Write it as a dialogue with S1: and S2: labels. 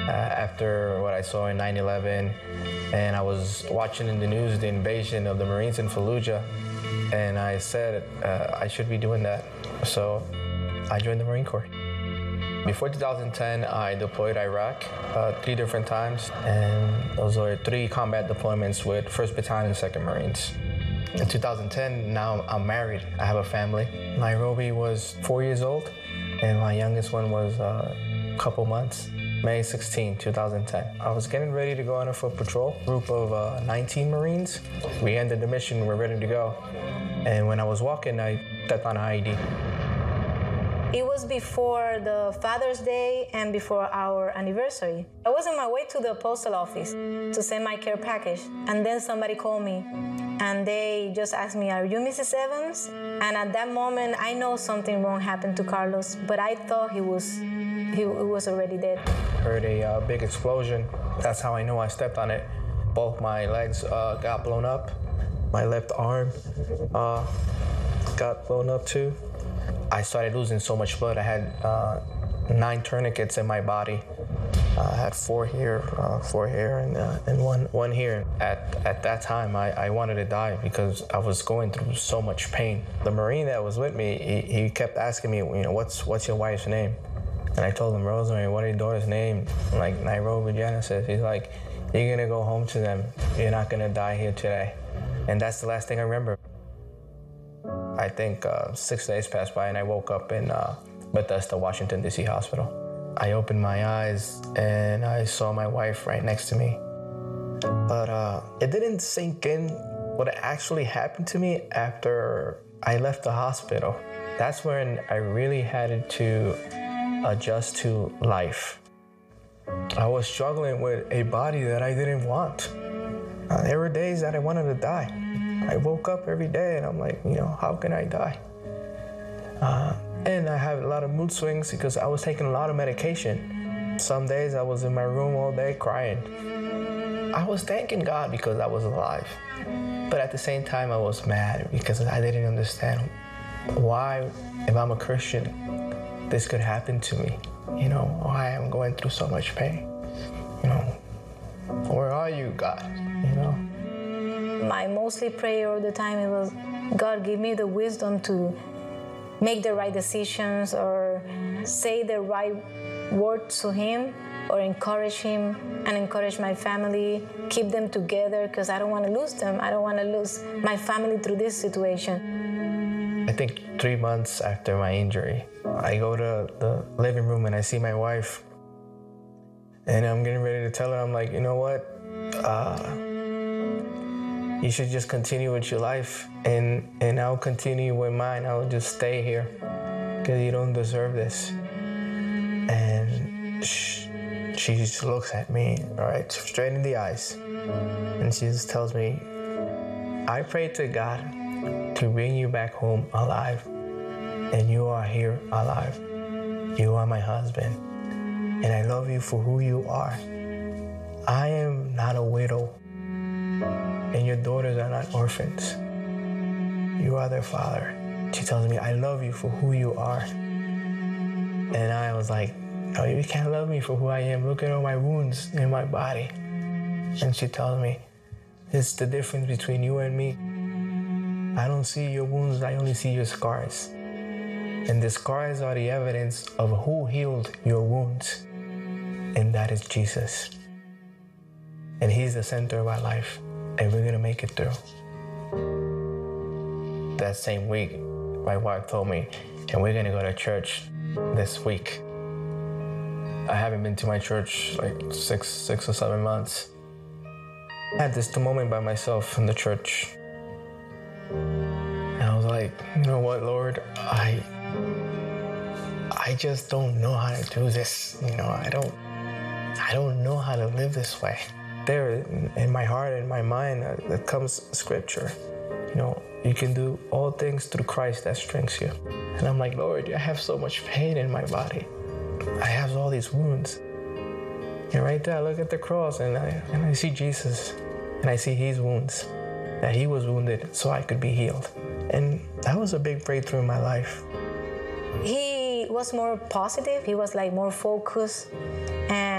S1: after what I saw in 9/11, and I was watching in the news the invasion of the Marines in Fallujah, and I said I should be doing that. So I joined the Marine Corps. Before 2010, I deployed Iraq 3 different times, and those were 3 combat deployments with 1st Battalion, 2nd Marines. In 2010, now I'm married. I have a family. Nairobi was 4 years old, and my youngest one was a couple months. May 16, 2010. I was getting ready to go on a foot patrol, group of 19 Marines. We ended the mission, we're ready to go. And when I was walking, I stepped on an IED.
S2: It was before the Father's Day and before our anniversary. I was on my way to the postal office to send my care package, and then somebody called me, and they just asked me, "Are you Mrs. Evans?" And at that moment, I know something wrong happened to Carlos, but I thought he was already dead.
S1: Heard a big explosion. That's how I know I stepped on it. Both my legs got blown up. My left arm got blown up too. I started losing so much blood. I had 9 tourniquets in my body. I had 4 here, and one here. At that time, I wanted to die because I was going through so much pain. The Marine that was with me, he kept asking me, what's your wife's name? And I told him, Rosemary. What are your daughter's name? I'm like, Nairobi Genesis. He's like, you're gonna go home to them. You're not gonna die here today. And that's the last thing I remember. I think 6 days passed by and I woke up in Bethesda, Washington, D.C. hospital. I opened my eyes and I saw my wife right next to me. But it didn't sink in what actually happened to me after I left the hospital. That's when I really had to adjust to life. I was struggling with a body that I didn't want. There were days that I wanted to die. I woke up every day and I'm like, how can I die? And I had a lot of mood swings because I was taking a lot of medication. Some days I was in my room all day crying. I was thanking God because I was alive. But at the same time, I was mad because I didn't understand why, if I'm a Christian, this could happen to me. Why I'm going through so much pain. Where are you, God?
S2: My mostly prayer all the time, it was, God, give me the wisdom to make the right decisions or say the right words to him or encourage him and encourage my family, keep them together because I don't want to lose them. I don't want to lose my family through this situation.
S1: I think 3 months after my injury, I go to the living room and I see my wife and I'm getting ready to tell her, I'm like, you know what? You should just continue with your life and I'll continue with mine. I'll just stay here because you don't deserve this. And she just looks at me, right, straight in the eyes. And she just tells me, I pray to God to bring you back home alive. And you are here alive. You are my husband. And I love you for who you are. I am not a widow. And your daughters are not orphans. You are their father. She tells me, I love you for who you are. And I was like, no, you can't love me for who I am. Look at all my wounds in my body. And she tells me, it's the difference between you and me. I don't see your wounds, I only see your scars. And the scars are the evidence of who healed your wounds. And that is Jesus. And he's the center of our life. And we're gonna make it through. That same week, my wife told me, and we're gonna go to church this week. I haven't been to my church like six or 7 months. I had this moment by myself in the church. And I was like, you know what, Lord, I just don't know how to do this. I don't know how to live this way. There in my heart and my mind, there comes scripture. You can do all things through Christ that strengthens you. And I'm like, Lord, I have so much pain in my body. I have all these wounds. And right there, I look at the cross and I see Jesus. And I see his wounds, that he was wounded so I could be healed. And that was a big breakthrough in my life.
S2: He was more positive. He was more focused. And